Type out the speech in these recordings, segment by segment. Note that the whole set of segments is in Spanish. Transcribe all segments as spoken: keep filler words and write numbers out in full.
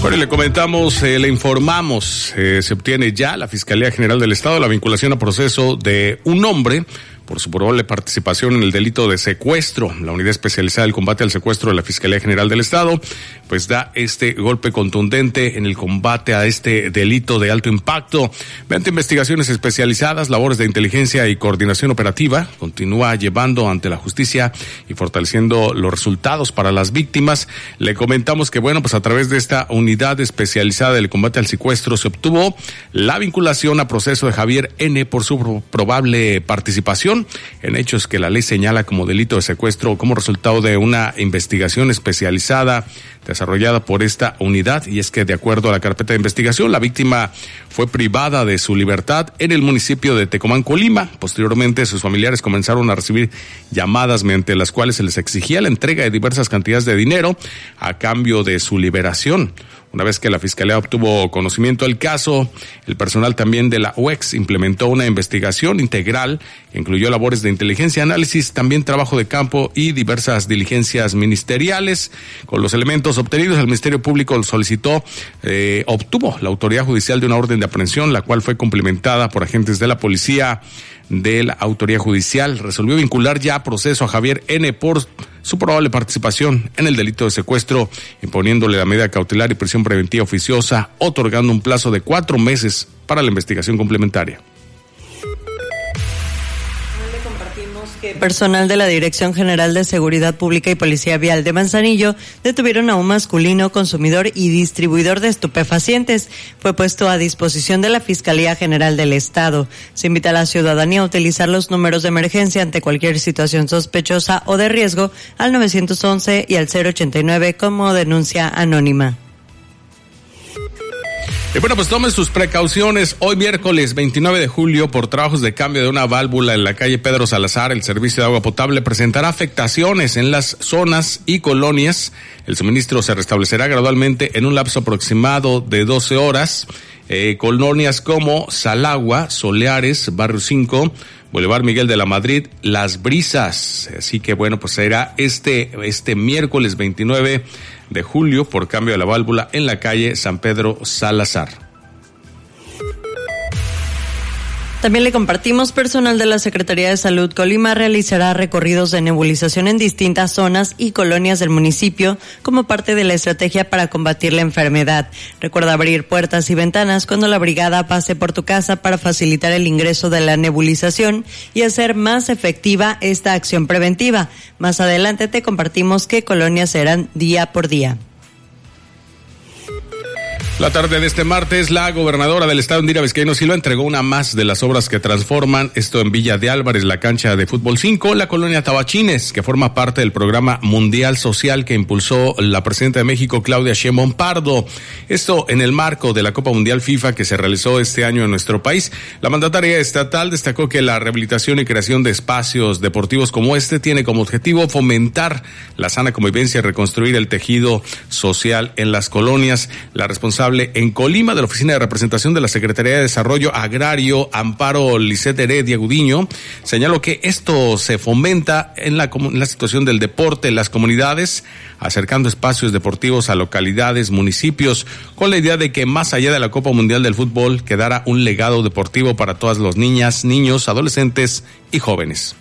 Bueno, y le comentamos, eh, le informamos, eh, se obtiene ya la Fiscalía General del Estado la vinculación a proceso de un hombre por su probable participación en el delito de secuestro. La Unidad Especializada del Combate al Secuestro de la Fiscalía General del Estado, pues da este golpe contundente en el combate a este delito de alto impacto. Mediante investigaciones especializadas, labores de inteligencia y coordinación operativa, continúa llevando ante la justicia y fortaleciendo los resultados para las víctimas. Le comentamos que, bueno, pues a través de esta unidad especializada del combate al secuestro se obtuvo la vinculación a proceso de Javier N. por su probable participación en hechos que la ley señala como delito de secuestro como resultado de una investigación especializada desarrollada por esta unidad. Y es que, de acuerdo a la carpeta de investigación, la víctima fue privada de su libertad en el municipio de Tecomán, Colima. Posteriormente, sus familiares comenzaron a recibir llamadas mediante las cuales se les exigía la entrega de diversas cantidades de dinero a cambio de su liberación. Una vez que la Fiscalía obtuvo conocimiento del caso, el personal también de la U E X implementó una investigación integral que incluyó labores de inteligencia, análisis, también trabajo de campo y diversas diligencias ministeriales. Con los elementos obtenidos, el Ministerio Público solicitó, eh, obtuvo la autoridad judicial de una orden de aprehensión, la cual fue cumplimentada por agentes de la policía de la autoridad judicial. Resolvió vincular ya a proceso a Javier N. por su probable participación en el delito de secuestro, imponiéndole la medida cautelar y prisión preventiva oficiosa, otorgando un plazo de cuatro meses para la investigación complementaria. Personal de la Dirección General de Seguridad Pública y Policía Vial de Manzanillo detuvieron a un masculino consumidor y distribuidor de estupefacientes. Fue puesto a disposición de la Fiscalía General del Estado. Se invita a la ciudadanía a utilizar los números de emergencia ante cualquier situación sospechosa o de riesgo al nueve once y al cero ochenta y nueve como denuncia anónima. Y bueno, pues tomen sus precauciones. Hoy miércoles veintinueve de julio, por trabajos de cambio de una válvula en la calle Pedro Salazar, el servicio de agua potable presentará afectaciones en las zonas y colonias. El suministro se restablecerá gradualmente en un lapso aproximado de doce horas. Eh, colonias como Salagua, Soleares, Barrio cinco, Boulevard Miguel de la Madrid, Las Brisas. Así que bueno, pues será este, este miércoles veintinueve de julio por cambio de la válvula en la calle San Pedro Salazar. También le compartimos, personal de la Secretaría de Salud Colima realizará recorridos de nebulización en distintas zonas y colonias del municipio como parte de la estrategia para combatir la enfermedad. Recuerda abrir puertas y ventanas cuando la brigada pase por tu casa para facilitar el ingreso de la nebulización y hacer más efectiva esta acción preventiva. Más adelante te compartimos qué colonias serán día por día. La tarde de este martes, la gobernadora del estado, Indira Vizcaíno Silva, entregó una más de las obras que transforman, esto en Villa de Álvarez, la cancha de fútbol cinco, la colonia Tabachines, que forma parte del programa mundial social que impulsó la presidenta de México, Claudia Sheinbaum Pardo. Esto en el marco de la Copa Mundial FIFA que se realizó este año en nuestro país. La mandataria estatal destacó que la rehabilitación y creación de espacios deportivos como este tiene como objetivo fomentar la sana convivencia y reconstruir el tejido social en las colonias. La responsable en Colima de la Oficina de Representación de la Secretaría de Desarrollo Agrario, Amparo Lisset Heredia Gudiño, señaló que esto se fomenta en la, en la situación del deporte en las comunidades, acercando espacios deportivos a localidades, municipios, con la idea de que más allá de la Copa Mundial del Fútbol quedara un legado deportivo para todas las niñas, niños, adolescentes y jóvenes.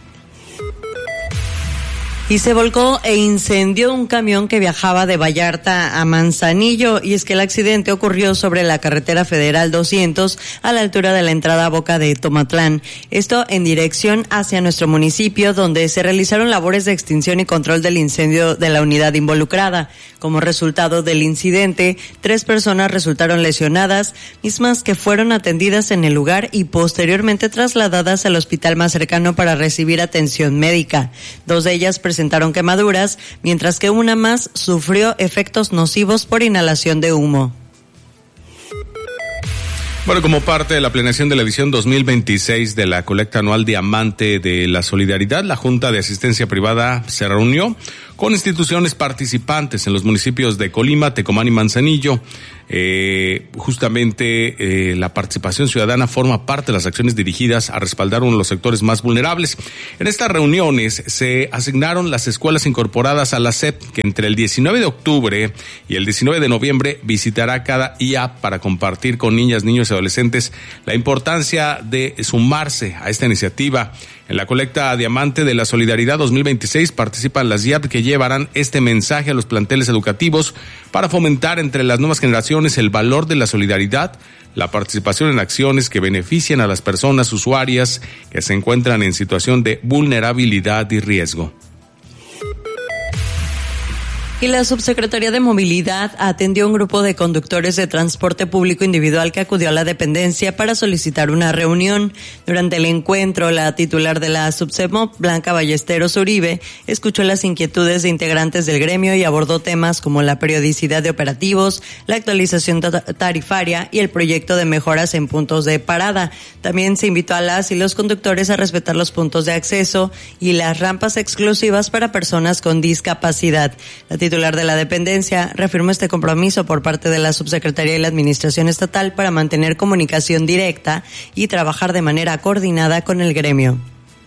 Y se volcó e incendió un camión que viajaba de Vallarta a Manzanillo, y es que el accidente ocurrió sobre la carretera federal doscientos a la altura de la entrada a Boca de Tomatlán. Esto en dirección hacia nuestro municipio, donde se realizaron labores de extinción y control del incendio de la unidad involucrada. Como resultado del incidente, tres personas resultaron lesionadas, mismas que fueron atendidas en el lugar y posteriormente trasladadas al hospital más cercano para recibir atención médica. Dos de ellas presentaron presentaron quemaduras, mientras que una más sufrió efectos nocivos por inhalación de humo. Bueno, como parte de la planeación de la edición dos mil veintiséis de la colecta anual Diamante de la Solidaridad, la Junta de Asistencia Privada se reunió con instituciones participantes en los municipios de Colima, Tecomán y Manzanillo. Eh, justamente eh, la participación ciudadana forma parte de las acciones dirigidas a respaldar uno de los sectores más vulnerables. En estas reuniones se asignaron las escuelas incorporadas a la S E P, que entre el diecinueve de octubre y el diecinueve de noviembre visitará cada I A P para compartir con niñas, niños y adolescentes la importancia de sumarse a esta iniciativa. En la colecta Diamante de la Solidaridad dos mil veintiséis participan las I A P que llevarán este mensaje a los planteles educativos para fomentar entre las nuevas generaciones el valor de la solidaridad, la participación en acciones que beneficien a las personas usuarias que se encuentran en situación de vulnerabilidad y riesgo. Y la Subsecretaría de Movilidad atendió a un grupo de conductores de transporte público individual que acudió a la dependencia para solicitar una reunión. Durante el encuentro, la titular de la Subsemo, Blanca Ballesteros Uribe, escuchó las inquietudes de integrantes del gremio y abordó temas como la periodicidad de operativos, la actualización tarifaria y el proyecto de mejoras en puntos de parada. También se invitó a las y los conductores a respetar los puntos de acceso y las rampas exclusivas para personas con discapacidad. La titular de la dependencia reafirmó este compromiso por parte de la Subsecretaría y la Administración Estatal para mantener comunicación directa y trabajar de manera coordinada con el gremio.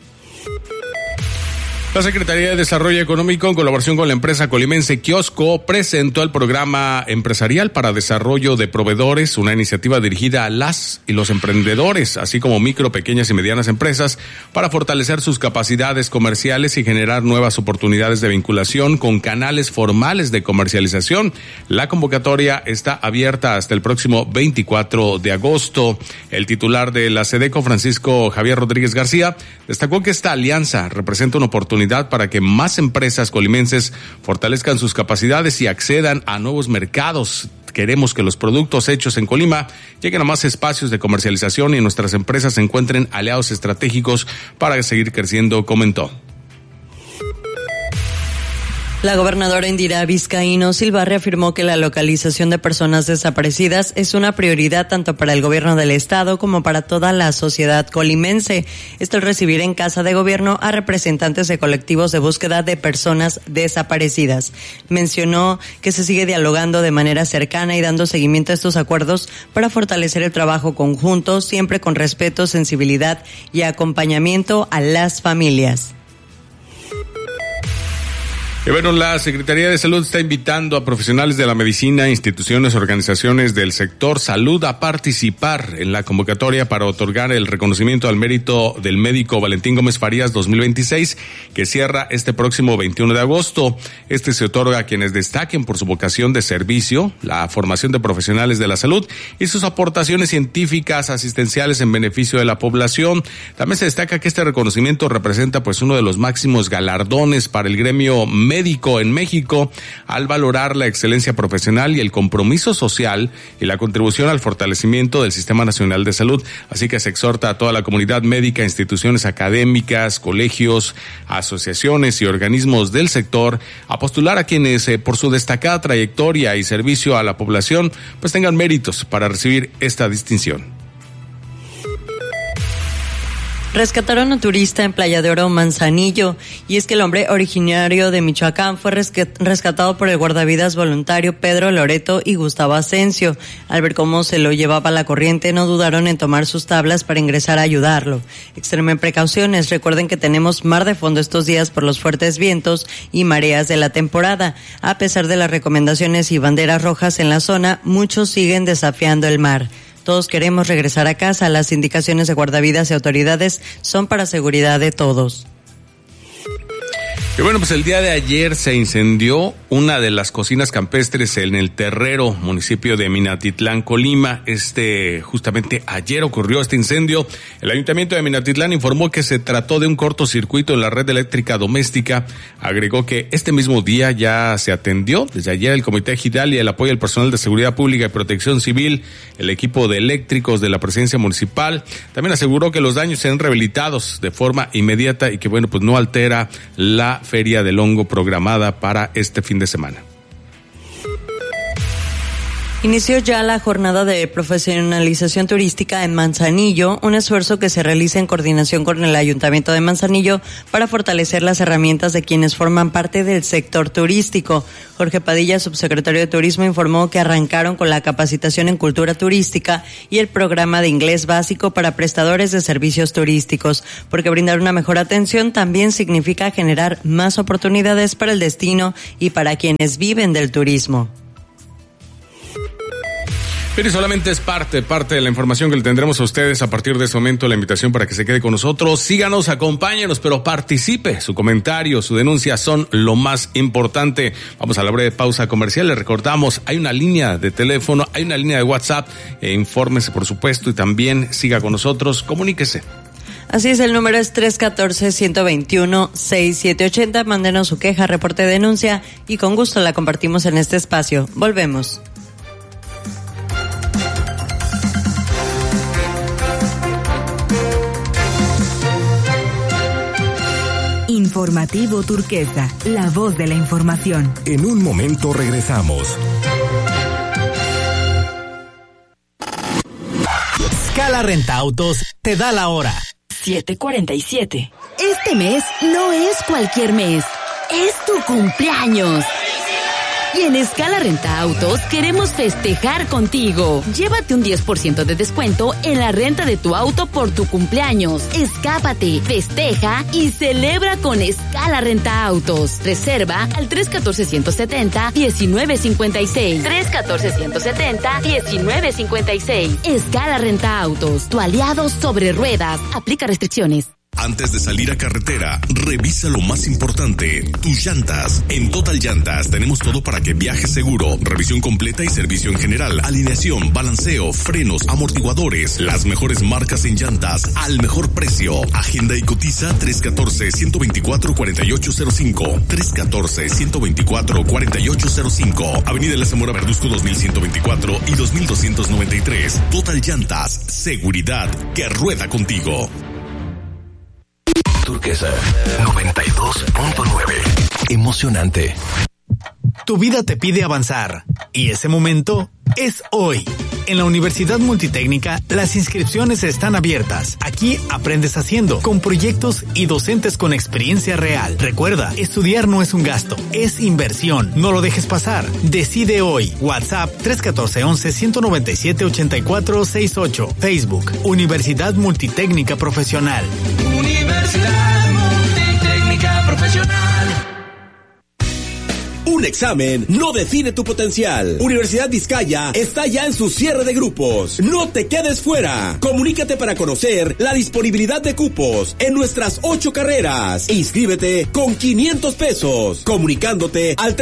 La Secretaría de Desarrollo Económico, en colaboración con la empresa colimense Kiosco, presentó el programa empresarial para desarrollo de proveedores, una iniciativa dirigida a las y los emprendedores, así como micro, pequeñas y medianas empresas, para fortalecer sus capacidades comerciales y generar nuevas oportunidades de vinculación con canales formales de comercialización. La convocatoria está abierta hasta el próximo veinticuatro de agosto. El titular de la SEDECO, Francisco Javier Rodríguez García, destacó que esta alianza representa una oportunidad para que más empresas colimenses fortalezcan sus capacidades y accedan a nuevos mercados. Queremos que los productos hechos en Colima lleguen a más espacios de comercialización y nuestras empresas encuentren aliados estratégicos para seguir creciendo, comentó. La gobernadora Indira Vizcaíno Silva reafirmó que la localización de personas desaparecidas es una prioridad tanto para el gobierno del estado como para toda la sociedad colimense. Esto al recibir en Casa de Gobierno a representantes de colectivos de búsqueda de personas desaparecidas. Mencionó que se sigue dialogando de manera cercana y dando seguimiento a estos acuerdos para fortalecer el trabajo conjunto, siempre con respeto, sensibilidad y acompañamiento a las familias. Y bueno, la Secretaría de Salud está invitando a profesionales de la medicina, instituciones, organizaciones del sector salud a participar en la convocatoria para otorgar el reconocimiento al mérito del médico Valentín Gómez Farías dos mil veintiséis, que cierra este próximo veintiuno de agosto. Este se otorga a quienes destaquen por su vocación de servicio, la formación de profesionales de la salud y sus aportaciones científicas asistenciales en beneficio de la población. También se destaca que este reconocimiento representa pues uno de los máximos galardones para el gremio médico médico en México, al valorar la excelencia profesional y el compromiso social y la contribución al fortalecimiento del Sistema Nacional de Salud. Así que se exhorta a toda la comunidad médica, instituciones académicas, colegios, asociaciones y organismos del sector a postular a quienes eh, por su destacada trayectoria y servicio a la población pues tengan méritos para recibir esta distinción. Rescataron a un turista en Playa de Oro, Manzanillo, y es que el hombre originario de Michoacán fue rescatado por el guardavidas voluntario Pedro Loreto y Gustavo Asensio. Al ver cómo se lo llevaba la corriente, no dudaron en tomar sus tablas para ingresar a ayudarlo. Extremen precauciones, recuerden que tenemos mar de fondo estos días por los fuertes vientos y mareas de la temporada. A pesar de las recomendaciones y banderas rojas en la zona, muchos siguen desafiando el mar. Todos queremos regresar a casa. Las indicaciones de guardavidas y autoridades son para seguridad de todos. Y bueno, pues el día de ayer se incendió una de las cocinas campestres en el Terrero, municipio de Minatitlán, Colima. Este, justamente ayer ocurrió este incendio. El Ayuntamiento de Minatitlán informó que se trató de un cortocircuito en la red eléctrica doméstica. Agregó que este mismo día ya se atendió. Desde ayer el Comité Ejidal y el apoyo del personal de Seguridad Pública y Protección Civil, el equipo de eléctricos de la Presidencia Municipal. También aseguró que los daños serán rehabilitados de forma inmediata y que, bueno, pues no altera la Feria del Hongo programada para este fin de semana. Inició ya la jornada de profesionalización turística en Manzanillo, un esfuerzo que se realiza en coordinación con el Ayuntamiento de Manzanillo para fortalecer las herramientas de quienes forman parte del sector turístico. Jorge Padilla, subsecretario de Turismo, informó que arrancaron con la capacitación en cultura turística y el programa de inglés básico para prestadores de servicios turísticos, porque brindar una mejor atención también significa generar más oportunidades para el destino y para quienes viven del turismo. Pero solamente es parte, parte de la información que le tendremos a ustedes a partir de este momento. La invitación para que se quede con nosotros. Síganos, acompáñenos, pero participe. Su comentario, su denuncia son lo más importante. Vamos a la breve pausa comercial. Les recordamos, hay una línea de teléfono, hay una línea de WhatsApp. Eh, infórmese, por supuesto, y también siga con nosotros. Comuníquese. Así es, el número es tres uno cuatro, uno dos uno, seis siete ocho cero. Mándenos su queja, reporte, denuncia y con gusto la compartimos en este espacio. Volvemos. Informativo Turquesa, la voz de la información. En un momento regresamos. Scala Renta Autos te da la hora. siete cuarenta y siete. Este mes no es cualquier mes, es tu cumpleaños. Y en Scala Renta Autos queremos festejar contigo. Llévate un diez por ciento de descuento en la renta de tu auto por tu cumpleaños. Escápate, festeja y celebra con Scala Renta Autos. Reserva al tres uno cuatro, uno siete cero, uno nueve cinco seis. tres uno cuatro, uno siete cero, uno nueve cinco seis. Scala Renta Autos, tu aliado sobre ruedas. Aplica restricciones. Antes de salir a carretera, revisa lo más importante, tus llantas. En Total Llantas tenemos todo para que viajes seguro. Revisión completa y servicio en general. Alineación, balanceo, frenos, amortiguadores. Las mejores marcas en llantas al mejor precio. Agenda y cotiza tres uno cuatro, uno dos cuatro, cuatro ocho cero cinco. tres uno cuatro, uno dos cuatro, cuatro ocho cero cinco. Avenida La Zamora Verduzco dos mil ciento veinticuatro y dos mil doscientos noventa y tres. Total Llantas, seguridad que rueda contigo. Turquesa noventa y dos punto nueve. Emocionante. Tu vida te pide avanzar y ese momento es hoy. En la Universidad Multitécnica las inscripciones están abiertas. Aquí aprendes haciendo, con proyectos y docentes con experiencia real. Recuerda, estudiar no es un gasto, es inversión. No lo dejes pasar. Decide hoy. WhatsApp tres uno cuatro, once, ciento noventa y siete, ochenta y cuatro sesenta y ocho. Facebook, Universidad Multitécnica Profesional. Universidad Multitécnica Profesional. Un examen no define tu potencial. Universidad Vizcaya está ya en su cierre de grupos. No te quedes fuera. Comunícate para conocer la disponibilidad de cupos en nuestras ocho carreras. Inscríbete con quinientos pesos. Comunicándote al